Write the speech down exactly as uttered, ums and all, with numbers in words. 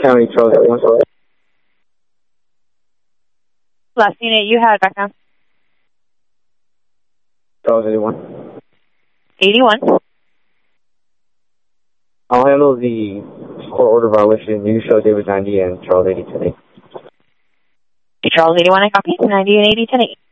County, Charles eighty-one. Last unit you had, back down. Charles eighty-one. eighty-one. I'll handle the court order violation. You show David ninety and Charles eighty ten eight. Charles eighty-one, I copy. ninety and eighty ten eight.